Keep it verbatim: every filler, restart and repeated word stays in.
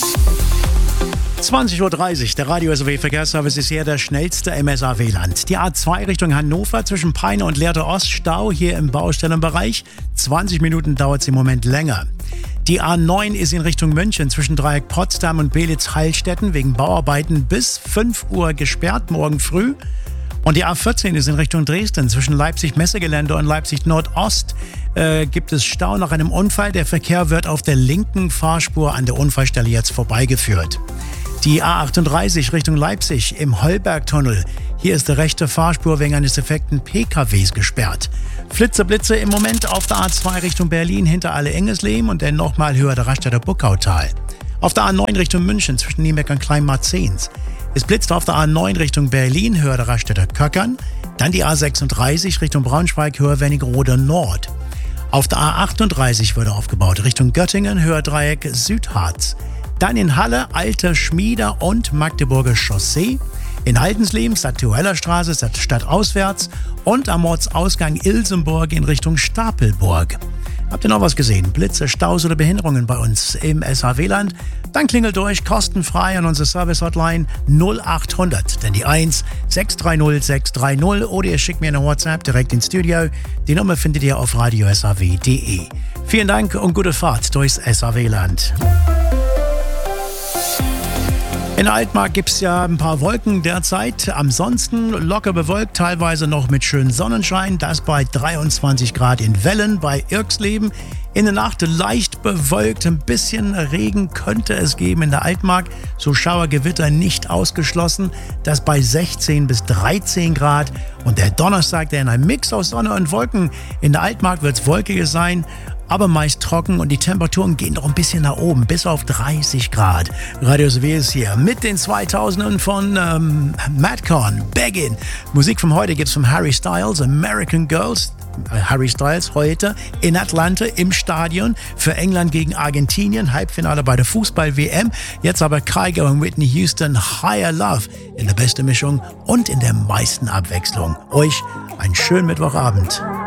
zwanzig Uhr dreißig, der Radio S A W Verkehrsservice ist hier der schnellste im S A W-Land. Die A zwei Richtung Hannover zwischen Peine und Lehrte Ost, Stau hier im Baustellenbereich. zwanzig Minuten dauert es im Moment länger. Die A neun ist in Richtung München zwischen Dreieck Potsdam und Belitz-Heilstätten wegen Bauarbeiten bis fünf Uhr gesperrt, morgen früh. Und die A vierzehn ist in Richtung Dresden zwischen Leipzig-Messegelände und Leipzig-Nordost. Äh, gibt es Stau nach einem Unfall. Der Verkehr wird auf der linken Fahrspur an der Unfallstelle jetzt vorbeigeführt. Die A achtunddreißig Richtung Leipzig im Heubergtunnel. Hier ist die rechte Fahrspur wegen eines defekten P K Ws gesperrt. Flitzeblitze im Moment auf der A zwei Richtung Berlin hinter Alle-Engesleben und dann nochmal höher der Raststätter Buckautal. Auf der A neun Richtung München zwischen Niemeck und Kleinmarzens. Es blitzt auf der A neun Richtung Berlin höher der Raststätter Köckern. Dann die A sechsunddreißig Richtung Braunschweig höher Wernigerode Nord. Auf der A achtunddreißig wurde aufgebaut Richtung Göttingen höher Dreieck Südharz. Dann in Halle, Alte Schmieder und Magdeburger Chaussee. In Haldensleben, Stadttueller Straße, stadtauswärts. Und am Ortsausgang Ilsenburg in Richtung Stapelburg. Habt ihr noch was gesehen? Blitze, Staus oder Behinderungen bei uns im S H W-Land? Dann klingelt durch, kostenfrei an unsere Service-Hotline null acht hundert. Denn die eins sechs drei null sechs drei null oder ihr schickt mir eine WhatsApp direkt ins Studio. Die Nummer findet ihr auf radio s h w punkt d e. Vielen Dank und gute Fahrt durchs S H W-Land. In der Altmark gibt es ja ein paar Wolken derzeit. Ansonsten locker bewölkt, teilweise noch mit schönem Sonnenschein. Das bei dreiundzwanzig Grad in Wellen bei Irksleben. In der Nacht leicht bewölkt, ein bisschen Regen könnte es geben in der Altmark. So Schauergewitter nicht ausgeschlossen. Das bei sechzehn bis dreizehn Grad. Und der Donnerstag, der in einem Mix aus Sonne und Wolken. In der Altmark wird es wolkiger sein, aber meist trocken und die Temperaturen gehen noch ein bisschen nach oben, bis auf dreißig Grad. Radio S A W ist hier mit den zweitausendern von ähm, Madcon, Beggin. Musik von heute gibt's von Harry Styles, American Girls. Harry Styles heute in Atlanta im Stadion für England gegen Argentinien, Halbfinale bei der Fußball-W M. Jetzt aber Kygo und Whitney Houston, Higher Love in der besten Mischung und in der meisten Abwechslung. Euch einen schönen Mittwochabend.